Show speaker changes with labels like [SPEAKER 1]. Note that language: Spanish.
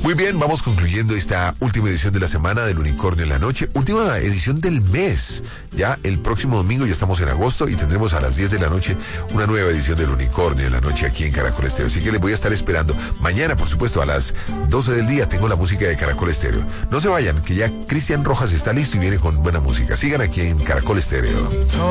[SPEAKER 1] Muy bien, vamos concluyendo esta última edición de la semana del Unicornio en la Noche, última edición del mes. Ya el próximo domingo, ya estamos en agosto y tendremos a las 10 de la noche una nueva edición del Unicornio en la Noche aquí en Caracol Estéreo. Así que les voy a estar esperando. Mañana, por supuesto, a las 12 del día tengo la música de Caracol Estéreo. No se vayan, que ya Cristian Rojas está listo y viene con buena música. Sigan aquí en Caracol Estéreo.